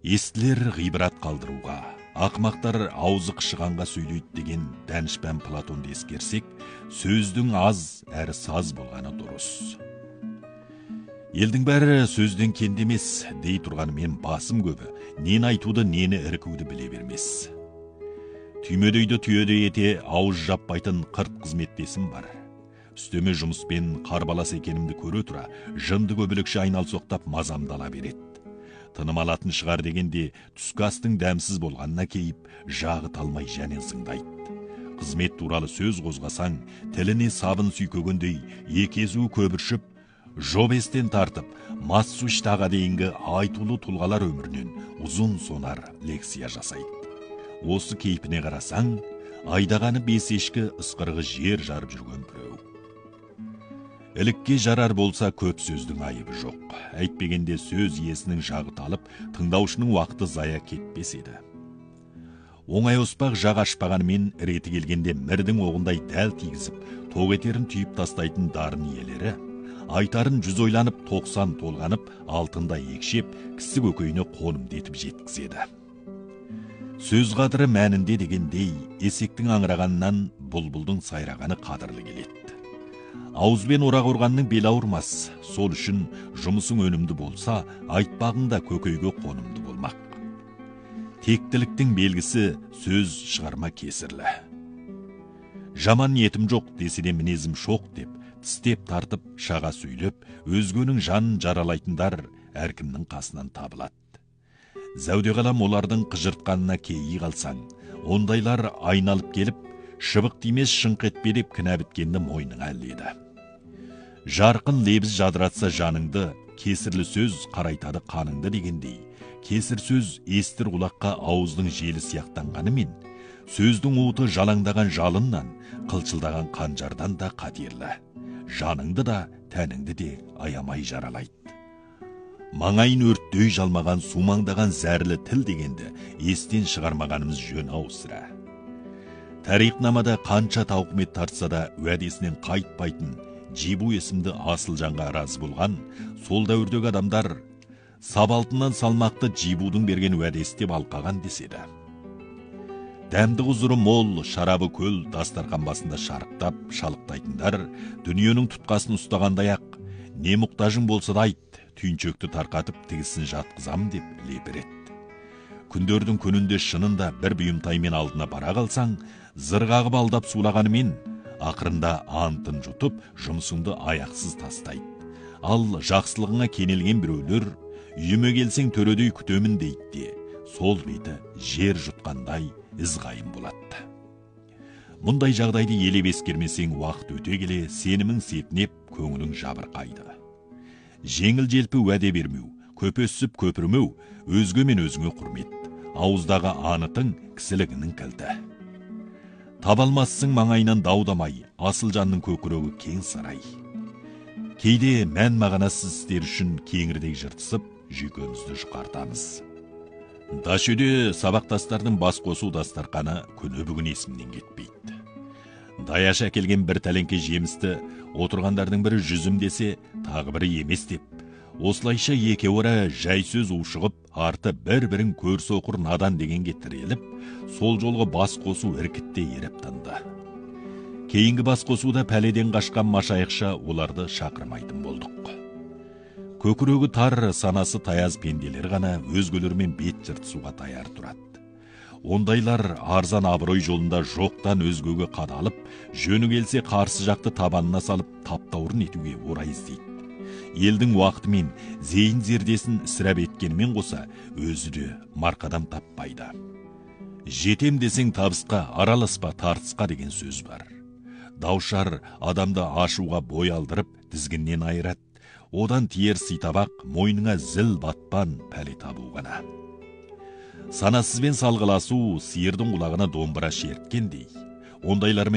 Естілер ғибрат қалдыруға, ақмақтар аузы қышығанға сөйлейді деген Дәнішпан Платонды ескерсек, сөздің аз әрі саз болғаны дұрыс. Елдің бәрі сөзден кенде емес, дей тұрғанымен басым көбі, нені айтуды, нені іркуді біле бермес. Түймедейді түйеде ете ауыз жаппайтын қырт қызметтесім бар. Үстеме жұмыспен қарбалас екенімді көре тұра, жынды көбілікші айналсоқтап мазамдала береді. Тыным алатын шығар дегенде түскі астың дәмсіз болғанына кейіп, жағы талмай және зыңдайды. Қызмет туралы сөз қозғасаң, тіліне сабын сүйкөгендей екезу көбіршіп, жобестен тартып, массу іштаға дейінгі айтулы тұлғалар өмірінен ұзын сонар лекция жасайды. Осы кейпіне қарасаң, айдағаны бес ешкі ысқырғы жер жарып жүрген біреу. Ілікке жарар болса көп сөздің айыбы жоқ. Әйтпегенде сөз иесінің жағы талып, тыңдаушының уақыты зая кетпес еді. Оңай оспақ жақ ашпағанымен реті келгенде мірдің оғындай дәл тигізіп, тоқ етерін түйіп тастайтын дарын иелері, айтарын 100 ойланып 90 толғанып, алтында екшеп, кісі көкейіне қонымдетіп жеткізеді. Сөз қадірі мәнінде дегендей, есектің аңырағаннан бұлбұлдың сайрағаны қадірлі келеді. Ауызбен орақ ұрғанның бел ауырмас, сол үшін жұмысың өнімді болса, айтпағың да көкейге қонымды болмақ. Тектіліктің белгісі сөз шығарма кесірлі. Жаман ниетім жоқ десе де мінезім шоқ деп, тістеп тартып, шаға сөйлеп, өзгенің жанын жаралайтындар әркімнің қасынан табылады. Зәуде қалам олардың қыжыртқанына кейі қалсаң, ондайлар айналып келіп, шыбық тимес шыңқ етпелеп кінә біткенді мойныңа іледі. Жарқын лебіз жадыратса жаныңды, кесірлі сөз қарайтады қаныңды дегендей, кесір сөз естір құлаққа ауыздың желі сияқтанғанымен, сөздің уыты жалаңдаған жалыннан, қылшылдаған қанжардан да қатерлі. Жаныңды да, тәніңді де аямай жаралайды. Маңайын өрттей жалмаған, сумаңдаған зәрлі тіл дегенді естен шығармағанымыз жөн аусыра. Тарихнамада қанша тауқымет тартса да уәдесінен қайтпайтын Жибу есімді асыл жанға разы болған сол дәуірдегі адамдар сабалтынан салмақты Жибудың берген уәдесі деп алқаған деседі. Дәмді құзыры мол, шарабы көл, дастархан басында шарықтап, шалықтайтындар дүниенің тұтқасын ұстағандай-ақ, не мұқтажың болса да айт, түйіншекті тарқатып тігісін жатқызам деп лепірет. Күндердің күнінде шынында бір бұйымтаймен алдына бара қалсаң, зырғағып алдап сулағанымен, ақырында антын жұтып, жұмысыңды аяқсыз тастайды. Ал жақсылығыңа кенелген біреулер, үйіме келсең төредей күтемін дейді, сол беті жер жұтқандай ізғайым болады. Мұндай жағдайды елеп ескермесең уақыт өте келе, сенімің сетінеп, көңілің жабырқайды. Жеңіл желпі уәде бермеу, көпесіп көпірмеу, өзге мен өзіңе құрмет. Ауыздағы анытың кісілігінің кілті. Табалмассың маңайынан даудамай, асыл жанның көкірегі кең сарай. Кейде мән мағанасыз істер үшін кеңірдей жыртысып, жүйкемізді жұқартамыз. Дашөде сабақтастардың бас қосу дастарқаны күні бүгін есімнен кетпейді. Даяш әкелген бір тәленке жемісті отырғандардың бірі жүзім десе, тағы бірі емес деп. Осылайша екеуара жай сөз ушығып, арты бір-бірін көрсі оқыр надан дегенге тіреліп, сол жолғы бас қосу іркітте еріп тынды. Кейінгі бас қосуда пәледен қашқан машайықша оларды шақырмайтын болдық. Көкірегі тар, санасы таяз пенделер ғана өзгелермен бет жыртысуға таяр тұрады. Ондайлар арзан абырой жолында жоқтан өзгеге қадалып, жөні келсе қарсы жақты табанына салып, таптаурын етуге орай іздейді. Елдің уақытымен зейін зердесін сірәп еткенімен қоса, өзі де марқадам таппайды. Жетем десең табысқа, араласпа тартысқа деген сөз бар. Даушар адамды ашуға бой алдырып, тізгіннен айырады. Одан тиер ситабақ, мойныңа зіл батпан пәле табу ғана. Санасызбен салғыласу, сиырдың құлағына домбыра шерткендей. Ондайлармен